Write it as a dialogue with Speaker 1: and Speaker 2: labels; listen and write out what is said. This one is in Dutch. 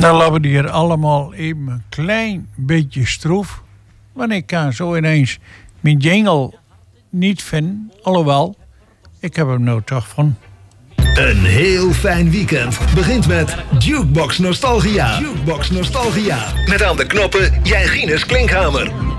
Speaker 1: Dan laten we hier allemaal even een klein beetje stroef. Want ik kan zo ineens mijn jingle niet vinden. Alhoewel, ik heb hem nou toch van.
Speaker 2: Een heel fijn weekend begint met Jukebox Nostalgia. Jukebox Nostalgia. Met aan de knoppen Jijgines Klinkhamer.